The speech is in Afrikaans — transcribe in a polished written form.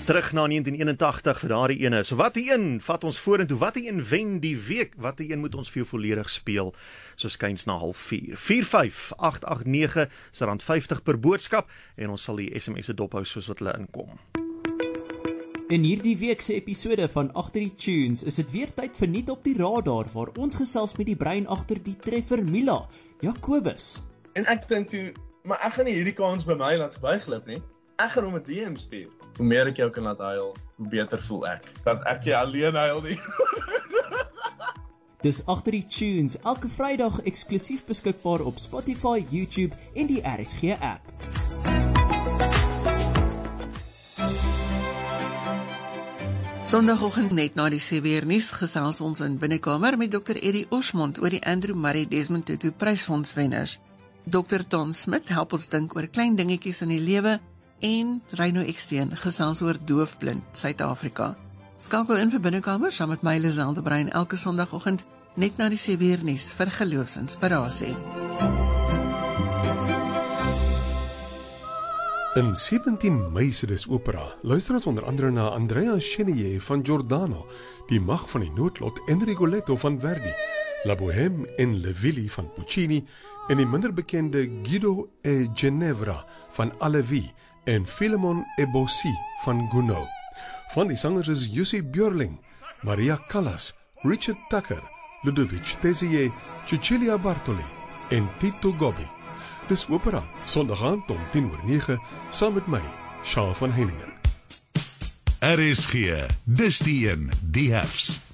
Terug na 1981 vir daardie ene. So wat die een vat ons vorentoe, wat die een wen die week, wat die een moet ons vir jou volledig speel, so skuins na 04:30. 45889 is R50 per boodskap en ons sal die SMS'e dophou soos wat hulle inkom. In hierdie week se episode van Agter die Tunes is dit weer tyd vir Nuut op die Radar, waar ons gesels met die brein agter die treffer Mila, Jacobus. En ek dink toe, maar ek gaan nie hierdie kans by my laat verbyglip nie. Ek gaan hom 'n DM stuur. Hoe meer ek jou kan laat huil, hoe beter voel ek. Dat ek nie alleen huil nie. Dis Agter die Tunes, elke Vrydag eksklusief beskikbaar op Spotify, YouTube en die RSG app. Sondagoggend net na die 7uur nuus gesels ons in Binnekamer met Dr. Eddie Osmond oor die Andrew Murray Desmond Tutu Prysfondswenners. Dr. Tom Smit help ons dink oor klein dingetjies in die lewe en Reino Eksteen gesels oor doofblind Suid-Afrika. Skakel in vir Binnekamer saam met my Liselde Brein elke Sondagoggend net na die 7uur nuus vir geloofsinspirasie. In 17 Mei se dis opera luister ons onder andere na Andrea Chenier van Giordano, Die Mag van die Noodlot en Rigoletto van Verdi, La Bohème en Le Villi van Puccini en die minder bekende Guido e Ginevra van Halévy en Philemon e Bossy van Gounod. Van die sangers is Jussi Björling, Maria Callas, Richard Tucker, Ludovic Tézier, Cecilia Bartoli en Tito Gobbi. Dis opera, Sondagaand om 10:09, saam met my, Charles van Heiningen. RSG, dis die een, die herfs.